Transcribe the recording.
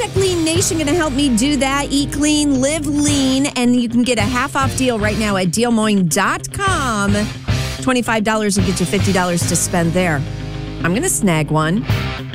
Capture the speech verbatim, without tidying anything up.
Project Lean Nation going to help me do that. Eat clean, live lean, and you can get a half off deal right now at deal moines dot com. twenty-five dollars will get you fifty dollars to spend there. I'm going to snag one.